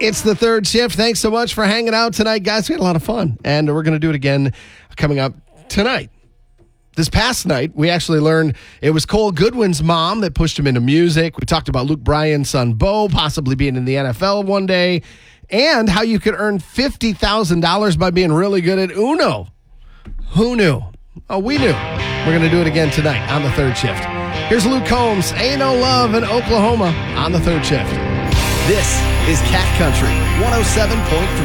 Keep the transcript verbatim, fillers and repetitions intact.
It's the third shift. Thanks so much for hanging out tonight, guys. We had a lot of fun, and we're going to do it again coming up tonight. This past night, we actually learned it was Cole Goodwin's mom that pushed him into music. We talked about Luke Bryan's son, Bo, possibly being in the N F L one day, and how you could earn fifty thousand dollars by being really good at Uno. Who knew? Oh, we knew. We're going to do it again tonight on the third shift. Here's Luke Combs, Ain't No Love in Oklahoma on the third shift. This is Cat Country one oh seven point three.